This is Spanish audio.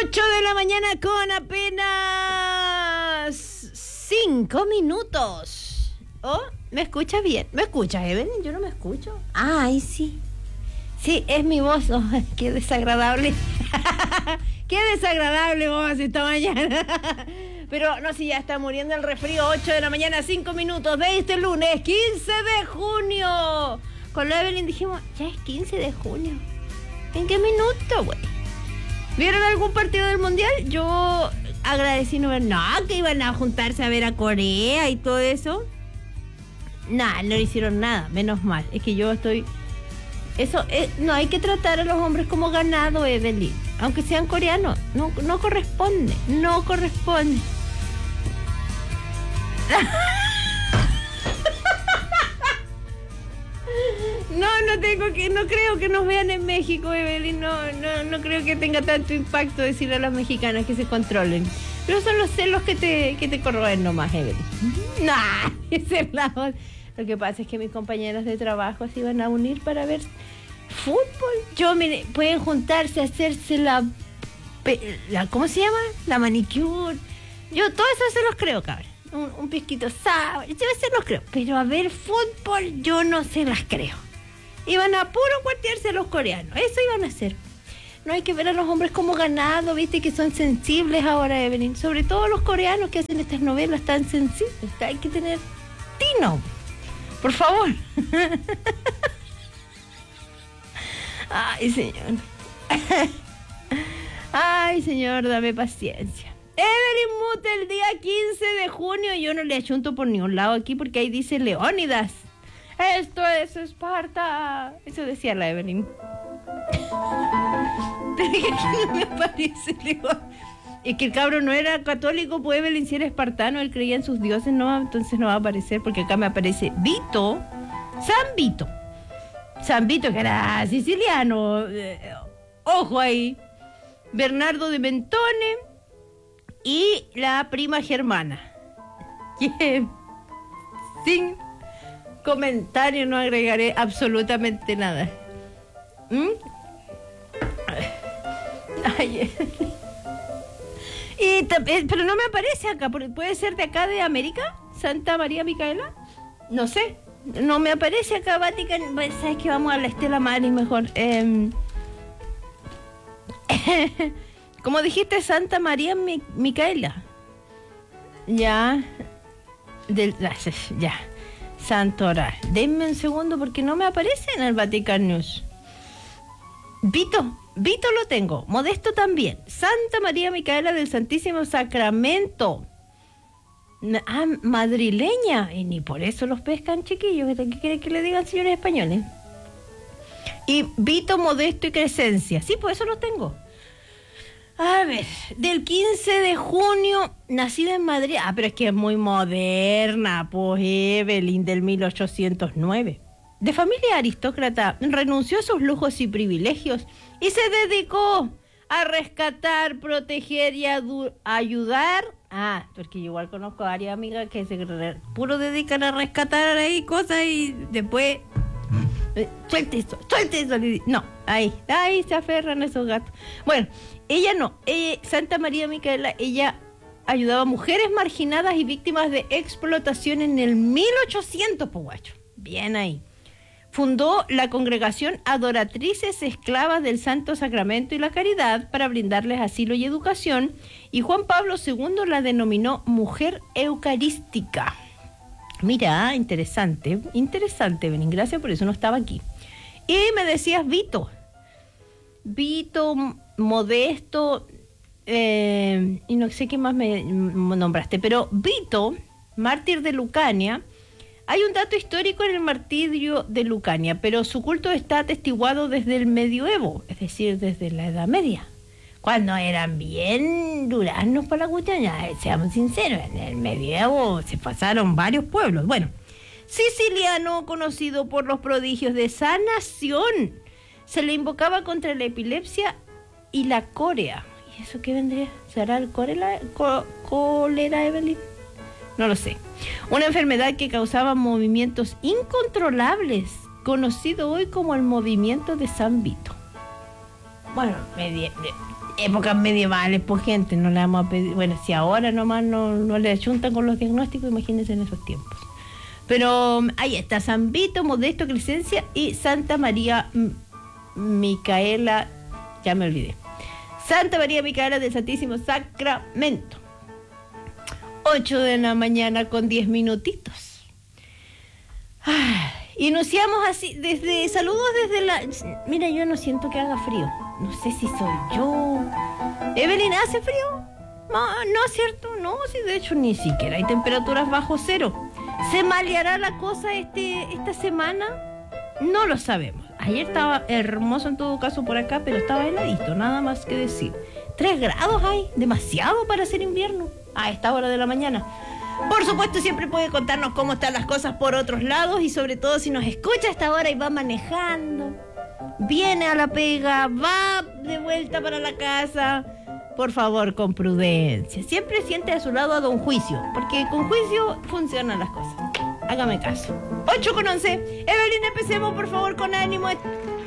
8 de la mañana con apenas 5 minutos. Oh, ¿me escuchas bien? ¿Me escuchas, Evelyn? Yo no me escucho. Ah, ahí sí. Sí, es mi voz. Oh, qué desagradable. Qué desagradable voz esta mañana. Pero no, si ya está muriendo el resfrío. 8 de la mañana, 5 minutos de este lunes, 15 de junio. Con la Evelyn dijimos, ya es 15 de junio. ¿En qué minuto, güey? ¿Vieron algún partido del Mundial? Yo agradecí no ver, que iban a juntarse a ver a Corea y todo eso. Nah, no hicieron nada, menos mal. Es que yo estoy... Eso, no hay que tratar a los hombres como ganado, Evelyn. Aunque sean coreanos, no corresponde, no corresponde. No creo que nos vean en México, Evelyn. No creo que tenga tanto impacto decirle a las mexicanas que se controlen. Pero son los celos que te corroen nomás, Evelyn. Esa es la voz. Lo que pasa es que mis compañeras de trabajo se iban a unir para ver fútbol. Mire, pueden juntarse a hacerse la ¿cómo se llama? La manicure. Yo todo eso se los creo, cabrón. Un pisquito sábado, yo se los creo. Pero a ver fútbol, yo no se las creo. Iban a puro cuartearse a los coreanos. Eso iban a hacer. No hay que ver a los hombres como ganado, viste que son sensibles ahora, Evelyn. Sobre todo los coreanos que hacen estas novelas tan sensibles. Hay que tener tino. Por favor. Ay, señor. Ay, señor, dame paciencia. Evelyn Mute, el día 15 de junio. Yo no le achunto por ningún lado aquí porque ahí dice Leónidas. Esto es Esparta. Eso decía la Evelyn. Pero que aquí no me aparece Leónidas. Es que el cabro no era católico, pues Evelyn si era espartano, él creía en sus dioses, no, entonces no va a aparecer, porque acá me aparece San Vito, que era siciliano, ojo ahí, Bernardo de Mentone y la prima Germana, que sin comentario no agregaré absolutamente nada. Ay, pero no me aparece acá. ¿Puede ser de acá de América? ¿Santa María Micaela? No sé. No me aparece acá Vaticano. ¿Sabes qué? Vamos a la Estela Maris mejor. Como dijiste, Santa María Micaela. Ya. Ya. Santoral. Denme un segundo porque no me aparece en el Vatican News. Vito lo tengo, Modesto también, Santa María Micaela del Santísimo Sacramento, madrileña, y ni por eso los pescan, chiquillos. ¿Qué quieren que le digan, señores españoles? Y Vito, Modesto y Crescencia, sí, pues eso lo tengo. A ver, del 15 de junio, nacida en Madrid, pero es que es muy moderna, pues Evelyn, del 1809. De familia aristócrata, renunció a sus lujos y privilegios y se dedicó a rescatar, proteger y ayudar. Porque yo igual conozco a varias amigas que se puro dedican a rescatar ahí cosas y después... suelte eso. No, ahí se aferran esos gatos. Bueno, ella no. Santa María Micaela, ella ayudaba a mujeres marginadas y víctimas de explotación en el 1800, pues guacho. Bien ahí. Fundó la congregación Adoratrices Esclavas del Santo Sacramento y la Caridad para brindarles asilo y educación, y Juan Pablo II la denominó Mujer Eucarística. Mira, interesante, Benín, gracias por eso, no estaba aquí. Y me decías Vito, Modesto, y no sé qué más me nombraste, pero Vito, mártir de Lucania. Hay un dato histórico en el martirio de Lucania, pero su culto está atestiguado desde el medioevo, es decir, desde la Edad Media, cuando eran bien duraznos para la cuchara. Seamos sinceros, en el medioevo se pasaron varios pueblos. Bueno, siciliano, conocido por los prodigios de sanación, se le invocaba contra la epilepsia y la cólera. ¿Y eso qué vendría? ¿Será el cólera, Evelyn? No lo sé. Una enfermedad que causaba movimientos incontrolables, conocido hoy como el movimiento de San Vito. bueno, épocas medievales, pues gente, no le vamos a pedir, bueno, si ahora nomás no le achuntan con los diagnósticos, imagínense en esos tiempos. Pero ahí está, San Vito, Modesto, Crescencia y Santa María Micaela, ya me olvidé. Santa María Micaela del Santísimo Sacramento. 8 de la mañana con 10 minutitos. Iniciamos así, saludos desde la... Mira, yo no siento que haga frío. No sé si soy yo. Evelyn, ¿hace frío? No, ¿cierto? No, sí, de hecho ni siquiera hay temperaturas bajo cero. ¿Se maleará la cosa esta semana? No lo sabemos. Ayer estaba hermoso en todo caso por acá, pero estaba heladito, nada más que decir. 3 grados hay, demasiado para ser invierno a esta hora de la mañana. Por supuesto, siempre puede contarnos cómo están las cosas por otros lados y sobre todo si nos escucha a esta hora y va manejando, viene a la pega, va de vuelta para la casa. Por favor, con prudencia. Siempre siente a su lado a don Juicio, porque con Juicio funcionan las cosas. Hágame caso. 8:11. Evelyn, empecemos por favor con ánimo.